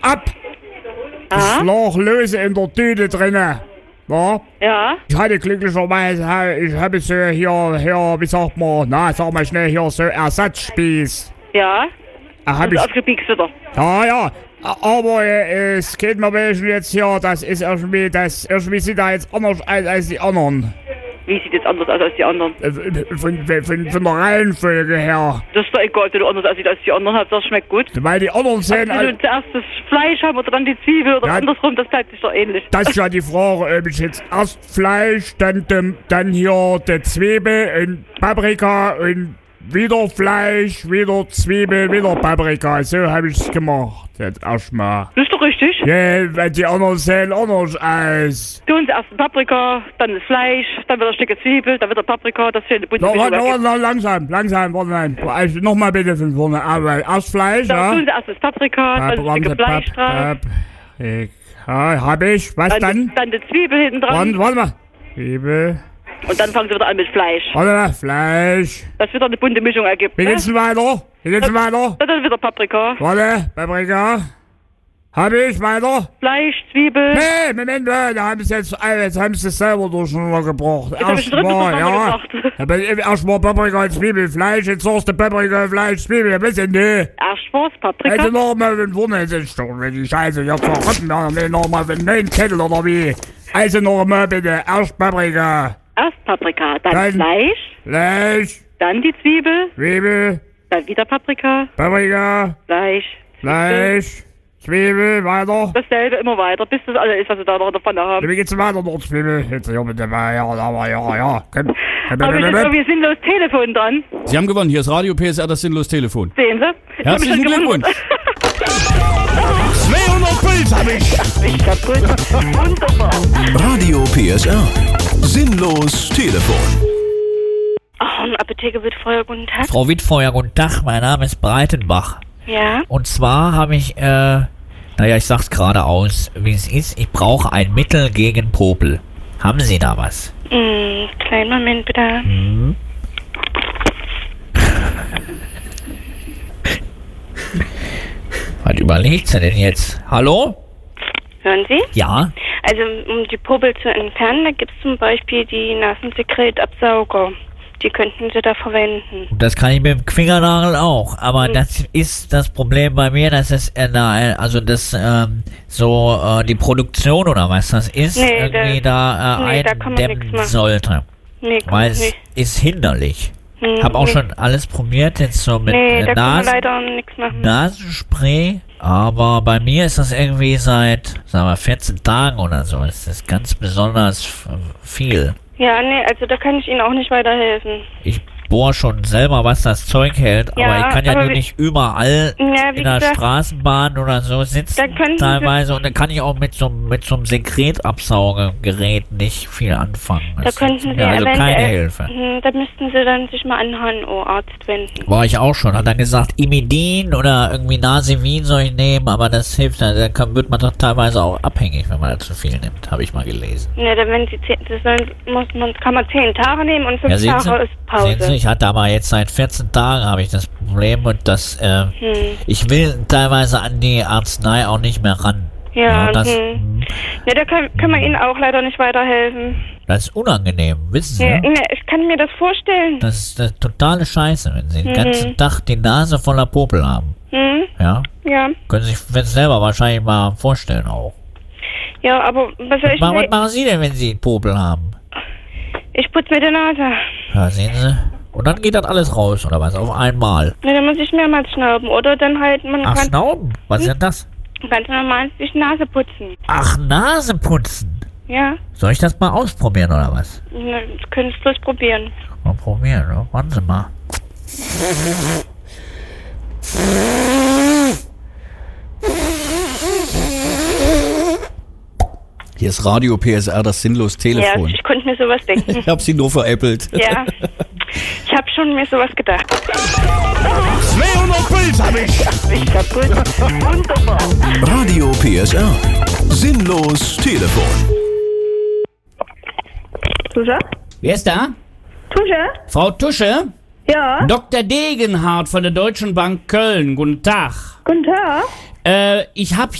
ab. Das lag löse in der Tüte drinne. Ja? Ich hatte glücklicherweise, ich habe so hier, wie sagt man, sag mal schnell hier, so Ersatzspieß. Ja? Hab ich aufgepiekst wieder. Ja. Aber es geht mir welchen jetzt hier, das irgendwie sieht da jetzt anders aus als die anderen. Wie sieht jetzt anders aus als die anderen? Von der Reihenfolge her. Das ist doch egal, ob du anders aussieht als die anderen, das schmeckt gut. Weil die anderen sehen... Ob du zuerst das Fleisch haben oder dann die Zwiebel oder andersrum, das bleibt sich doch ähnlich. Das ist ja die Frage, ob ich jetzt erst Fleisch, dann hier die Zwiebel und Paprika und wieder Fleisch, wieder Zwiebel, wieder Paprika. So habe ich es gemacht. Jetzt erstmal. Das ist doch richtig. Ja, weil die anderen sehen anders aus. Du erst Paprika, dann das Fleisch, dann wieder ein Stück Zwiebel, dann wieder Paprika, das schöne bunte langsam, warte. Nochmal bitte von vorne. Aber erst Fleisch, ja? Tun Sie erst das Paprika, dann ein Stück Fleisch drauf. Hab ich. Was dann? Dann die Zwiebel hinten dran. Warte mal. Zwiebel. Und dann fangen Sie wieder an mit Fleisch. Warte mal, Fleisch. Das wieder eine bunte Mischung ergibt. Wie geht's denn weiter? Dann wieder Paprika. Warte, Paprika. Hab ich weiter? Fleisch, Zwiebel. Nee, Moment, da haben sie jetzt haben sie es selber durcheinander gebracht. Erstmal Paprika, Zwiebel, Fleisch, jetzt sagst du Paprika, Fleisch, Zwiebel, ein bisschen, nee. Erst was, Paprika? Also nochmal von vorne, das ist doch die Scheiße, ich hab verraten, nochmal von neuen Kettel oder wie. Also nochmal bitte, erst Paprika. Erst Paprika, dann Fleisch, dann die Zwiebel, dann wieder Paprika, Fleisch, Zwiebel, weiter. Dasselbe immer weiter, bis das alles ist, was Sie da noch davon haben. Wie geht's weiter noch, Zwiebel? Jetzt hier bitte mal, ja. Aber wir sind irgendwie sinnlos Telefon dran. Sie haben gewonnen, hier ist Radio PSR, das sinnlos Telefon. Sehen Sie? Herzlichen Glückwunsch. 200 Puls hab ich. Ich hab gut. Wunderbar. Radio PSR. Sinnlos Telefon. Apotheke Wittfeuer, guten Tag. Frau Wittfeuer, guten Tag, mein Name ist Breitenbach. Ja? Und zwar habe ich, ich sag's gerade aus, wie es ist, ich brauche ein Mittel gegen Popel. Haben Sie da was? Kleinen Moment bitte. Was überlegt sie denn jetzt? Hallo? Hören Sie? Ja? Also, um die Popel zu entfernen, da gibt's zum Beispiel die Nasensekretabsauger. Die könnten Sie da verwenden. Das kann ich mit dem Fingernagel auch, aber das ist das Problem bei mir, dass es die Produktion oder was das ist, eindämmen sollte. Weil es ist hinderlich. Hab auch schon alles probiert, jetzt so mit da kann man leider nichts machen. Nasenspray, aber bei mir ist das irgendwie seit, 14 Tagen oder so, ist das ganz besonders viel. Ja, also da kann ich Ihnen auch nicht weiterhelfen. Ich bohr schon selber, was das Zeug hält, aber ich kann ja nicht überall in der Straßenbahn oder so sitzen teilweise und dann kann ich auch mit so einem Sekretabsaugergerät nicht viel anfangen. Da könnten Sie also keine Hilfe. Da müssten Sie dann sich mal an einen HNO-Arzt wenden. War ich auch schon, hat er gesagt, Imidin oder irgendwie Nasivin soll ich nehmen, aber das hilft, da wird man doch teilweise auch abhängig, wenn man da zu viel nimmt, habe ich mal gelesen. Ja, wenn Sie kann man 10 Tage nehmen und 5 Tage ist Pause. Sehen Sie, ich hatte aber jetzt seit 14 Tagen habe ich das Problem und ich will teilweise an die Arznei auch nicht mehr ran. Ja, da können wir Ihnen auch leider nicht weiterhelfen. Das ist unangenehm, wissen Sie? Ja, ich kann mir das vorstellen. Das ist eine totale Scheiße, wenn Sie den ganzen Tag die Nase voller Popel haben. Ja? Ja. Können Sie sich selber wahrscheinlich mal vorstellen auch. Ja, aber was soll ich Was machen Sie denn, wenn Sie Popel haben? Ich putze mir die Nase. Ja, sehen Sie? Und dann geht das alles raus, oder was? Auf einmal? Ja, dann muss ich mehrmals schnauben, oder dann halt... Schnauben? Was ist denn das? Ganz normal sich Nase putzen. Ach, Nase putzen? Ja. Soll ich das mal ausprobieren, oder was? Na, das könntest du es probieren. Mal probieren, ne? Warten Sie mal. Hier ist Radio PSR, das sinnlos Telefon. Ja, ich konnte mir sowas denken. Ich hab Sie nur veräppelt. Ja, ich hab schon mir sowas gedacht. 200 Puls hab ich. Ich hab gut. Wunderbar. Radio PSR. Sinnlos Telefon. Tusche? Wer ist da? Tusche? Frau Tusche? Ja? Dr. Degenhardt von der Deutschen Bank Köln. Guten Tag. Guten Tag. Ich habe